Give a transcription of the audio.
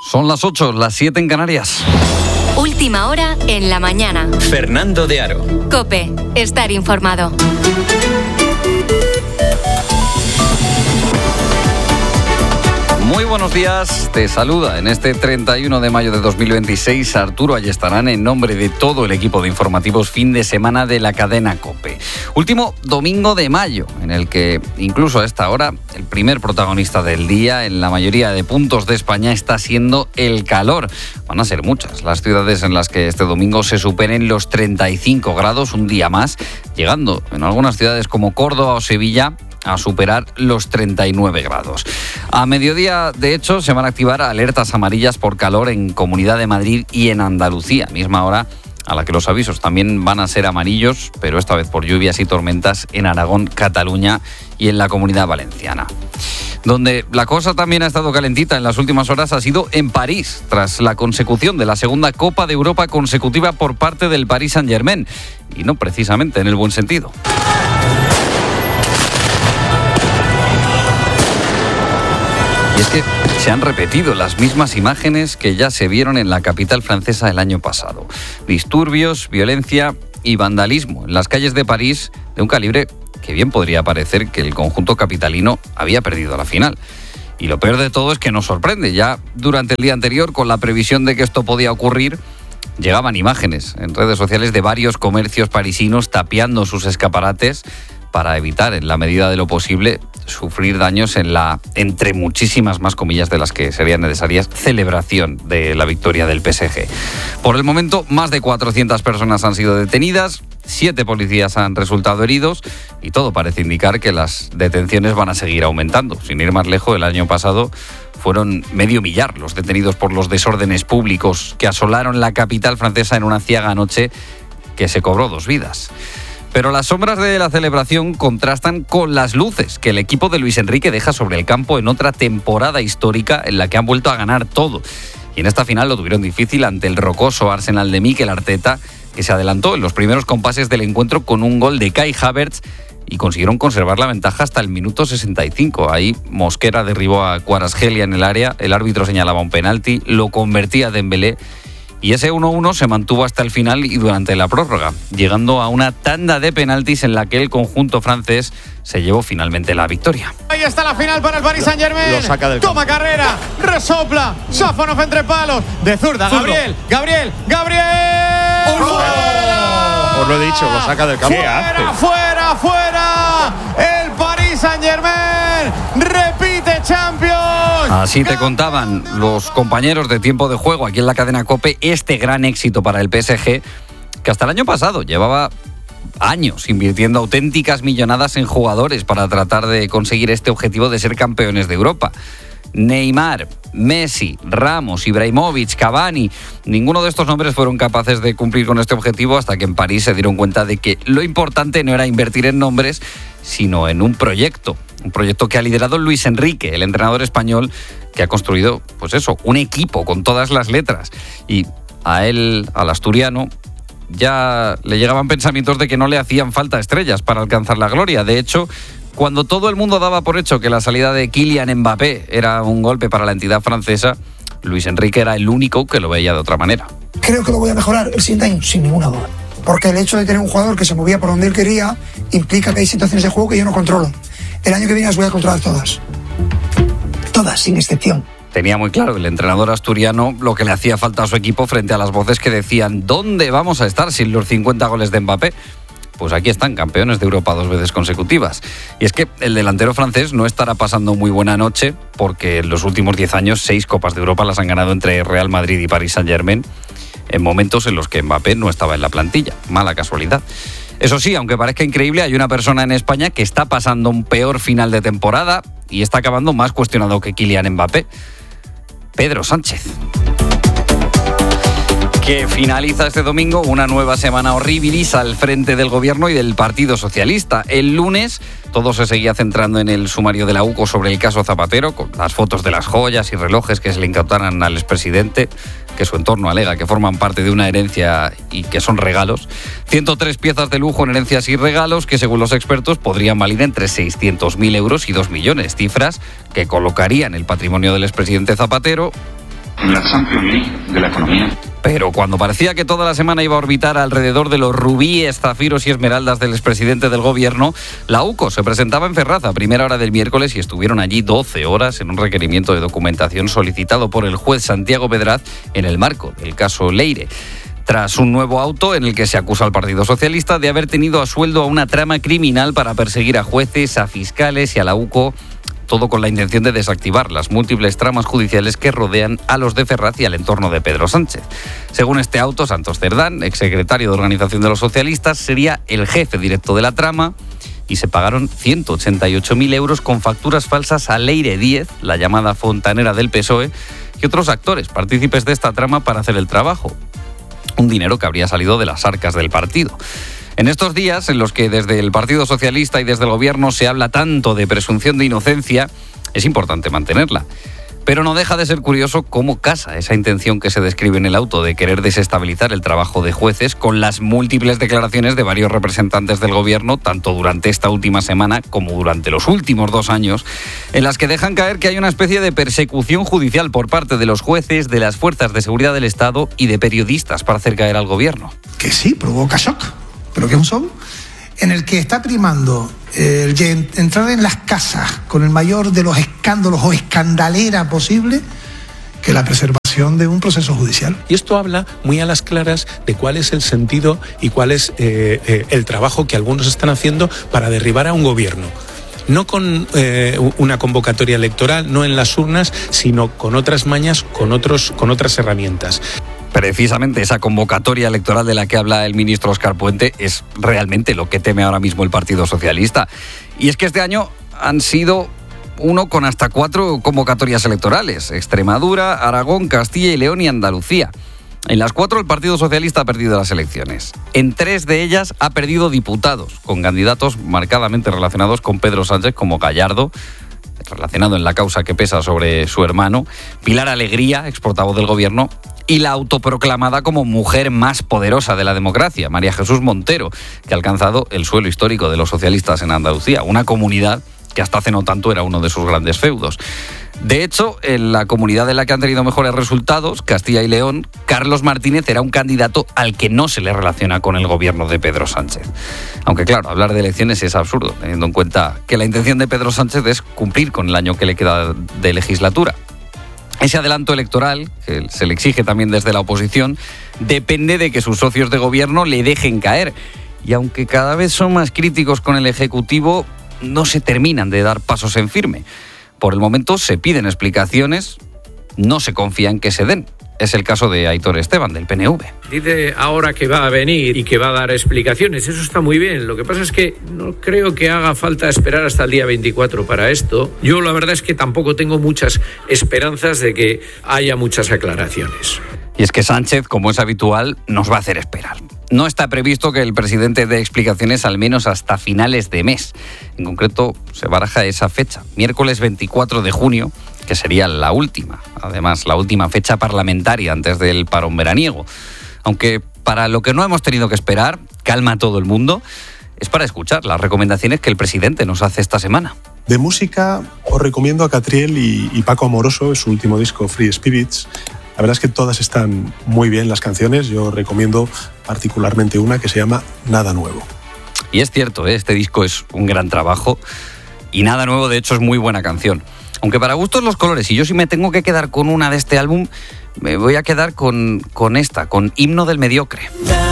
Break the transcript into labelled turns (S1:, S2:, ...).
S1: Son las 8, las 7 en Canarias.
S2: Última hora en la mañana.
S3: Fernando de Aro.
S2: COPE. Estar informado.
S1: Muy buenos días, te saluda en este 31 de mayo de 2026 Arturo Ayestarán en nombre de todo el equipo de informativos fin de semana de la cadena COPE. Último domingo de mayo, en el que incluso a esta hora el primer protagonista del día en la mayoría de puntos de España está siendo el calor. Van a ser muchas las ciudades en las que este domingo se superen los 35 grados un día más, llegando en algunas ciudades como Córdoba o Sevilla a superar los 39 grados. A mediodía, de hecho, se van a activar alertas amarillas por calor en Comunidad de Madrid y en Andalucía, misma hora a la que los avisos también van a ser amarillos, pero esta vez por lluvias y tormentas en Aragón, Cataluña y en la Comunidad Valenciana. Donde la cosa también ha estado calentita en las últimas horas ha sido en París, tras la consecución de la segunda Copa de Europa consecutiva por parte del Paris Saint-Germain, y no precisamente en el buen sentido. Y es que se han repetido las mismas imágenes que ya se vieron en la capital francesa el año pasado. Disturbios, violencia y vandalismo en las calles de París de un calibre que bien podría parecer que el conjunto capitalino había perdido la final. Y lo peor de todo es que nos sorprende. Ya durante el día anterior, con la previsión de que esto podía ocurrir, llegaban imágenes en redes sociales de varios comercios parisinos tapiando sus escaparates para evitar, en la medida de lo posible, sufrir daños en la, entre muchísimas más comillas de las que serían necesarias, celebración de la victoria del PSG. Por el momento, más de 400 personas han sido detenidas, 7 policías han resultado heridos y todo parece indicar que las detenciones van a seguir aumentando. Sin ir más lejos, el año pasado fueron medio millar los detenidos por los desórdenes públicos que asolaron la capital francesa en una ciaga noche que se cobró 2 vidas. Pero las sombras de la celebración contrastan con las luces que el equipo de Luis Enrique deja sobre el campo en otra temporada histórica en la que han vuelto a ganar todo. Y en esta final lo tuvieron difícil ante el rocoso Arsenal de Mikel Arteta, que se adelantó en los primeros compases del encuentro con un gol de Kai Havertz y consiguieron conservar la ventaja hasta el minuto 65. Ahí Mosquera derribó a Kvaratskhelia en el área, el árbitro señalaba un penalti, lo convertía Dembélé. Y ese 1-1 se mantuvo hasta el final y durante la prórroga, llegando a una tanda de penaltis en la que el conjunto francés se llevó finalmente la victoria.
S4: Ahí está la final para el Paris Saint-Germain.
S5: Lo saca del
S4: Toma carrera, resopla, Sáfonov entre palos, de zurda, Gabriel. ¡Fuera!
S5: Os lo he dicho, lo saca del campo.
S4: ¡Fuera! El Paris Saint-Germain repite Champions.
S1: Así te contaban los compañeros de Tiempo de Juego aquí en la cadena COPE este gran éxito para el PSG, que hasta el año pasado llevaba años invirtiendo auténticas millonadas en jugadores para tratar de conseguir este objetivo de ser campeones de Europa. Neymar, Messi, Ramos, Ibrahimovic, Cavani, ninguno de estos nombres fueron capaces de cumplir con este objetivo hasta que en París se dieron cuenta de que lo importante no era invertir en nombres, sino en un proyecto que ha liderado Luis Enrique, el entrenador español, que ha construido, pues eso, un equipo con todas las letras. Y a él, al asturiano, ya le llegaban pensamientos de que no le hacían falta estrellas para alcanzar la gloria. De hecho, cuando todo el mundo daba por hecho que la salida de Kylian Mbappé era un golpe para la entidad francesa, Luis Enrique era el único que lo veía de otra manera.
S6: Creo que lo voy a mejorar el siguiente año, sin ninguna duda. Porque el hecho de tener un jugador que se movía por donde él quería implica que hay situaciones de juego que yo no controlo. El año que viene las voy a controlar todas. Todas, sin excepción.
S1: Tenía muy claro el entrenador asturiano lo que le hacía falta a su equipo frente a las voces que decían ¿dónde vamos a estar sin los 50 goles de Mbappé? Pues aquí están, campeones de Europa 2 veces consecutivas. Y es que el delantero francés no estará pasando muy buena noche porque en los últimos 10 años 6 Copas de Europa las han ganado entre Real Madrid y Paris Saint-Germain en momentos en los que Mbappé no estaba en la plantilla. Mala casualidad. Eso sí, aunque parezca increíble, hay una persona en España que está pasando un peor final de temporada y está acabando más cuestionado que Kylian Mbappé. Pedro Sánchez, que finaliza este domingo una nueva semana horribilis al frente del gobierno y del Partido Socialista. El lunes todo se seguía centrando en el sumario de la UCO sobre el caso Zapatero, con las fotos de las joyas y relojes que se le incautaran al expresidente, que su entorno alega que forman parte de una herencia y que son regalos. 103 piezas de lujo en herencias y regalos que, según los expertos, podrían valer entre 600.000 euros y 2 millones, cifras que colocarían el patrimonio del expresidente Zapatero
S3: en la Champions League de la economía.
S1: Pero cuando parecía que toda la semana iba a orbitar alrededor de los rubíes, zafiros y esmeraldas del expresidente del gobierno, la UCO se presentaba en Ferraz a primera hora del miércoles y estuvieron allí 12 horas en un requerimiento de documentación solicitado por el juez Santiago Pedraz en el marco del caso Leire. Tras un nuevo auto en el que se acusa al Partido Socialista de haber tenido a sueldo a una trama criminal para perseguir a jueces, a fiscales y a la UCO, todo con la intención de desactivar las múltiples tramas judiciales que rodean a los de Ferraz y al entorno de Pedro Sánchez. Según este auto, Santos Cerdán, exsecretario de Organización de los Socialistas, sería el jefe directo de la trama y se pagaron 188.000 euros con facturas falsas a Leire Díez, la llamada fontanera del PSOE, y otros actores partícipes de esta trama para hacer el trabajo. Un dinero que habría salido de las arcas del partido. En estos días, en los que desde el Partido Socialista y desde el Gobierno se habla tanto de presunción de inocencia, es importante mantenerla. Pero no deja de ser curioso cómo casa esa intención que se describe en el auto de querer desestabilizar el trabajo de jueces con las múltiples declaraciones de varios representantes del Gobierno, tanto durante esta última semana como durante los últimos 2 años, en las que dejan caer que hay una especie de persecución judicial por parte de los jueces, de las fuerzas de seguridad del Estado y de periodistas para hacer caer al Gobierno.
S5: Que sí, provoca shock, pero que es un shock en el que está primando entrar en las casas con el mayor de los escándalos o escandalera posible que la preservación de un proceso judicial.
S7: Y esto habla muy a las claras de cuál es el sentido y cuál es el trabajo que algunos están haciendo para derribar a un gobierno. No con una convocatoria electoral, no en las urnas, sino con otras mañas, con otras herramientas.
S1: Precisamente esa convocatoria electoral de la que habla el ministro Óscar Puente es realmente lo que teme ahora mismo el Partido Socialista. Y es que este año han sido uno con hasta 4 convocatorias electorales: Extremadura, Aragón, Castilla y León y Andalucía. En las 4 el Partido Socialista ha perdido las elecciones. En 3 de ellas ha perdido diputados, con candidatos marcadamente relacionados con Pedro Sánchez, como Gallardo, relacionado en la causa que pesa sobre su hermano, Pilar Alegría, exportavoz del Gobierno, y la autoproclamada como mujer más poderosa de la democracia, María Jesús Montero, que ha alcanzado el suelo histórico de los socialistas en Andalucía, una comunidad que hasta hace no tanto era uno de sus grandes feudos. De hecho, en la comunidad en la que han tenido mejores resultados, Castilla y León, Carlos Martínez era un candidato al que no se le relaciona con el gobierno de Pedro Sánchez. Aunque claro, hablar de elecciones es absurdo, teniendo en cuenta que la intención de Pedro Sánchez es cumplir con el año que le queda de legislatura. Ese adelanto electoral, que se le exige también desde la oposición, depende de que sus socios de gobierno le dejen caer. Y aunque cada vez son más críticos con el Ejecutivo, no se terminan de dar pasos en firme. Por el momento se piden explicaciones, no se confía en que se den. Es el caso de Aitor Esteban, del PNV.
S8: Dice ahora que va a venir y que va a dar explicaciones. Eso está muy bien. Lo que pasa es que no creo que haga falta esperar hasta el día 24 para esto. Yo la verdad es que tampoco tengo muchas esperanzas de que haya muchas aclaraciones.
S1: Y es que Sánchez, como es habitual, nos va a hacer esperar. No está previsto que el presidente dé explicaciones al menos hasta finales de mes. En concreto, se baraja esa fecha, miércoles 24 de junio, que sería la última. Además, la última fecha parlamentaria antes del parón veraniego. Aunque para lo que no hemos tenido que esperar, calma a todo el mundo, es para escuchar las recomendaciones que el presidente nos hace esta semana.
S9: De música os recomiendo a Catriel y Paco Amoroso, es su último disco, Free Spirits. La verdad es que todas están muy bien las canciones. Yo recomiendo particularmente una que se llama Nada Nuevo.
S1: Y es cierto, este disco es un gran trabajo y Nada Nuevo, de hecho, es muy buena canción. Aunque para gustos los colores, y yo si me tengo que quedar con una de este álbum, me voy a quedar con esta, con Himno del Mediocre.